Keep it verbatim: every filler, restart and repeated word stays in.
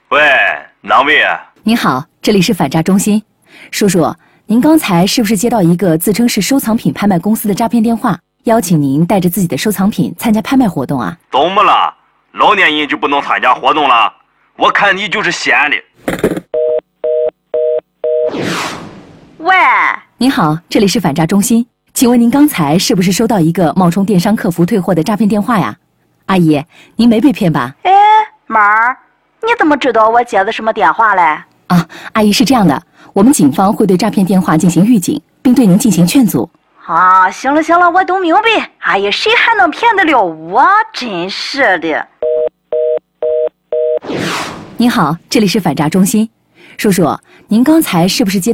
喂，哪位啊？ 您好，这里是反诈中心。叔叔，您刚才是不是接到一个自称是收藏品拍卖公司的诈骗电话，邀请您带着自己的收藏品参加拍卖活动啊？ 怎么了？老年人就不能参加活动了？我看你就是闲的。 喂， 您好，这里是反诈中心，请问您刚才是不是收到一个冒充电商客服退货的诈骗电话呀？阿姨，您没被骗吧？ 哎，妈儿，你怎么知道我接的什么电话嘞？ 啊，阿姨是这样的，我们警方会对诈骗电话进行预警，并对您进行劝阻。 啊，行了行了，我都明白。哎呀，谁还能骗得了我？真是的。 您好，这里是反诈中心，叔叔，您刚才是不是接